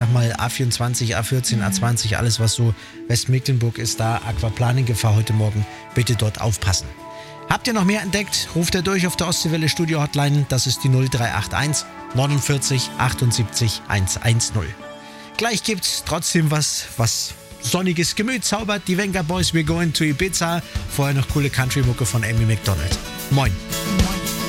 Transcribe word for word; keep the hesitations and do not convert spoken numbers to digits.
mal A vierundzwanzig, A vierzehn, A zwanzig, alles was so Westmecklenburg ist, da Aquaplaning-Gefahr heute Morgen. Bitte dort aufpassen. Habt ihr noch mehr entdeckt? Ruft ihr durch auf der Ostseewelle Studio Hotline. Das ist die null drei acht eins neunundvierzig achtundsiebzig hundertzehn. Gleich gibt's trotzdem was, was sonniges Gemüt zaubert. Die Venga Boys, we're going to Ibiza. Vorher noch coole Country-Mucke von Amy Macdonald. Moin.